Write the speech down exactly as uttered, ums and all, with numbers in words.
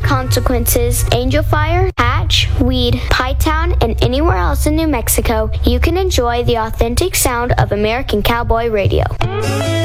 Consequences, Angel Fire, Hatch, Weed, Pytown, and anywhere else in New Mexico, you can enjoy the authentic sound of American Cowboy Radio.